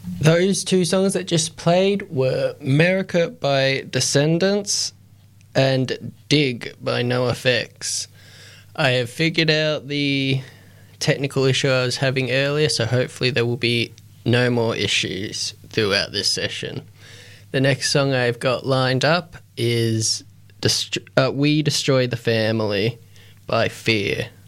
Those two songs that just played were America by Descendants and Dig by NoFX. I have figured out the technical issue I was having earlier, so hopefully there will be no more issues throughout this session. The next song I've got lined up is We Destroy the Family by Fear.